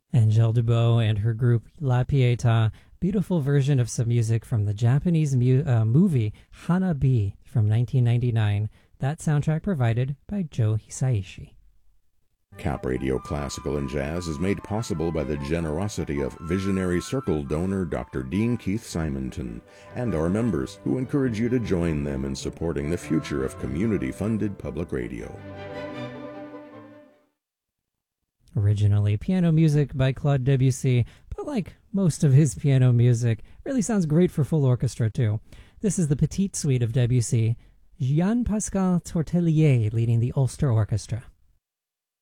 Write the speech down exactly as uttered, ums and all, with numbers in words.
Angèle Dubot and her group La Pietà, beautiful version of some music from the Japanese mu- uh, movie Hanabi from nineteen ninety-nine. That soundtrack provided by Joe Hisaishi. Cap Radio Classical and Jazz is made possible by the generosity of visionary Circle donor Doctor Dean Keith Simonton and our members, who encourage you to join them in supporting the future of community-funded public radio. Originally piano music by Claude Debussy, but like most of his piano music, really sounds great for full orchestra too. This is the Petite Suite of Debussy, Jean-Pascal Tortelier leading the Ulster Orchestra.